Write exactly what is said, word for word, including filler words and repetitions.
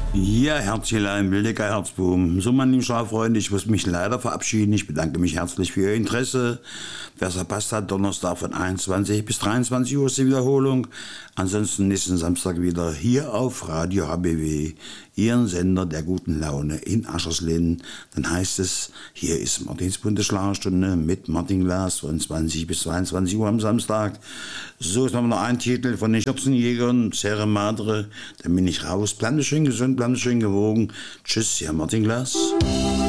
Ja, Herzchen, Wildecker Herzboom. So, meine lieben Schlaffreunde, ich muss mich leider verabschieden. Ich bedanke mich herzlich für Ihr Interesse. Wer es verpasst hat, Donnerstag von einundzwanzig bis dreiundzwanzig Uhr ist die Wiederholung. Ansonsten nächsten Samstag wieder hier auf Radio H B W, Ihren Sender der guten Laune in Aschersleben. Dann heißt es, hier ist Martins bunte Schlagerstunde mit Martin Glas von zwanzig bis zweiundzwanzig Uhr am Samstag. So, ist noch ein Titel von den Schürzenjägern, Serre Madre. Dann bin ich raus. Bleiben Sie schön gesund, bleiben Sie schön gewogen. Tschüss, Ihr Martin Glas.